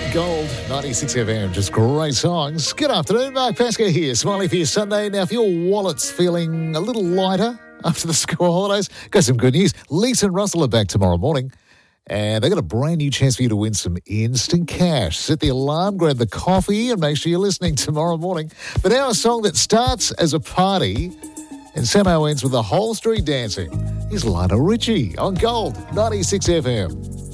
Gold, 96 FM, just great songs. Good afternoon, Mark Pascoe here. Smiley for your Sunday. Now, if your wallet's feeling a little lighter after the school holidays, got some good news. Lisa and Russell are back tomorrow morning, and they've got a brand new chance for you to win some instant cash. Set the alarm, grab the coffee, and make sure you're listening tomorrow morning. But now a song that starts as a party and somehow ends with the whole street dancing. Here's Lionel Richie on Gold, 96 FM.